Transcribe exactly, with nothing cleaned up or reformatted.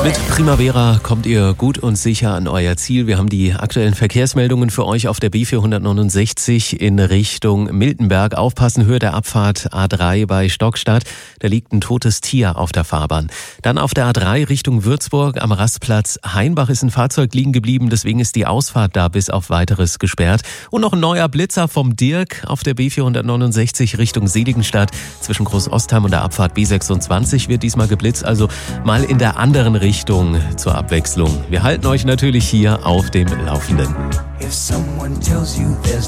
Mit Primavera kommt ihr gut und sicher an euer Ziel. Wir haben die aktuellen Verkehrsmeldungen für euch auf der B vierhundertneunundsechzig in Richtung Miltenberg. Aufpassen, Höhe der Abfahrt A drei bei Stockstadt. Da liegt ein totes Tier auf der Fahrbahn. Dann auf der A drei Richtung Würzburg am Rastplatz Hainbach ist ein Fahrzeug liegen geblieben. Deswegen ist die Ausfahrt da bis auf Weiteres gesperrt. Und noch ein neuer Blitzer vom Dirk auf der B vierhundertneunundsechzig Richtung Seligenstadt. Zwischen Großostheim und der Abfahrt B sechsundzwanzig wird diesmal geblitzt. Also mal in der anderen Richtung zur Abwechslung. Wir halten euch natürlich hier auf dem Laufenden.